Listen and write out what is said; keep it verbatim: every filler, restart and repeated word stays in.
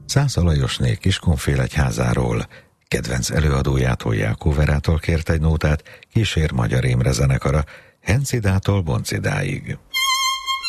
Szász Lajosné Kiskunfélegyházáról, kedvenc előadójától, Jákó Verától kért egy nótát, Kísér Magyar Imre zenekara, Hencidától Boncidáig.